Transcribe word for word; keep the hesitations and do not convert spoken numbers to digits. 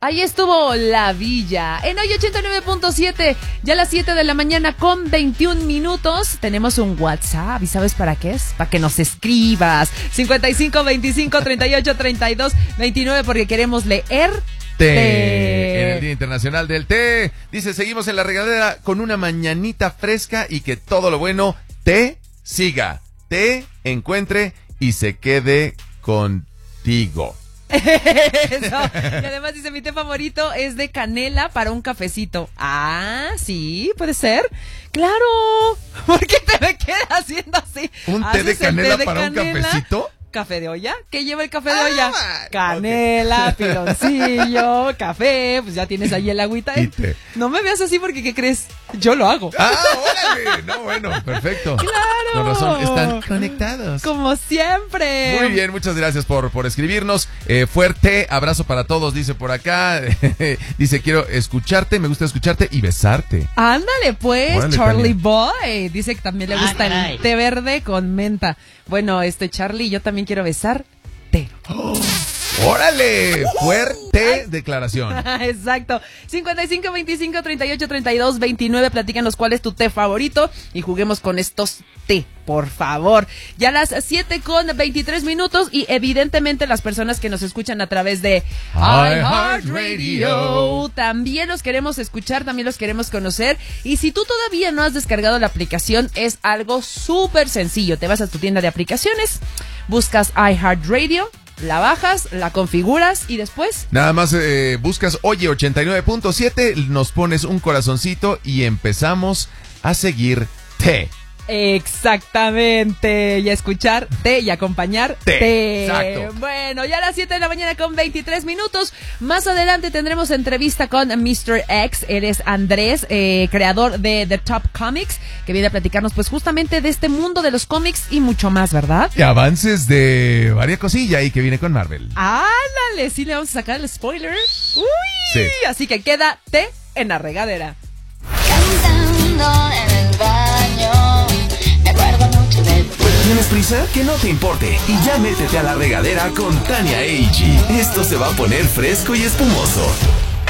Ahí estuvo La Villa. En hoy ochenta y nueve punto siete, ya a las siete de la mañana con veintiún minutos, tenemos un WhatsApp. ¿Y sabes para qué es? Para que nos escribas. cincuenta y cinco, veinticinco, treinta y ocho, treinta y dos, veintinueve, porque queremos leer té. En el Día Internacional del Té. Dice, seguimos en la regadera con una mañanita fresca y que todo lo bueno te siga, te encuentre y se quede contigo. Eso. Y además dice, mi té favorito es de canela para un cafecito. Ah, sí, puede ser. Claro. ¿Por qué te me quedas haciendo así? ¿Un té de canela té de para canela? ¿Un cafecito? ¿Café de olla? ¿Qué lleva el café de olla? Ah, canela, okay. Piloncillo, café, pues ya tienes ahí el agüita. ¿Eh? No me veas así porque, ¿qué crees? Yo lo hago. ¡Ah, órale! No, bueno, perfecto. ¡Claro! Con razón, están conectados. Como siempre. Muy bien, muchas gracias por, por escribirnos. Eh, fuerte abrazo para todos, dice por acá. Dice, quiero escucharte, me gusta escucharte y besarte. Ándale, pues, órale, Charlie Tania. Boy. Dice que también le gusta ah, el té verde con menta. Bueno, este Charlie, yo también quiero besarte. Oh, ¡órale! Fuerte declaración. Exacto. cincuenta y cinco, veinticinco, treinta y ocho, treinta y dos, veintinueve. Platícanos cuál es tu té favorito y juguemos con estos té, por favor. Ya a las siete con veintitrés minutos y evidentemente las personas que nos escuchan a través de iHeartRadio también los queremos escuchar, también los queremos conocer. Y si tú todavía no has descargado la aplicación, es algo súper sencillo. Te vas a tu tienda de aplicaciones, buscas iHeartRadio, la bajas, la configuras y después... Nada más eh, buscas Oye ochenta y nueve punto siete, nos pones un corazoncito y empezamos a seguirte. Exactamente, y a escucharte y acompañarte. Te. Exacto. Bueno, ya a las siete de la mañana con veintitrés minutos. Más adelante tendremos entrevista con mister X. Él es Andrés, eh, creador de The Top Comics, que viene a platicarnos pues justamente de este mundo de los cómics y mucho más, ¿verdad? Y avances de varias cosillas y que viene con Marvel. Ándale, sí le vamos a sacar el spoiler. Uy, sí. Así que quédate en la regadera. Cantando en el baño. ¿Tienes prisa? Que no te importe y ya métete a la regadera con Tania e Iggy. Esto se va a poner fresco y espumoso.